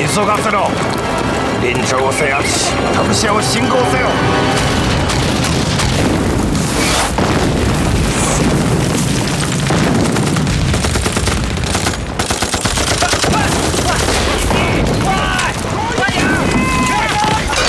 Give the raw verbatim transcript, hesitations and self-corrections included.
急がせろ。臨場を制圧し、タブシアを進行せよ。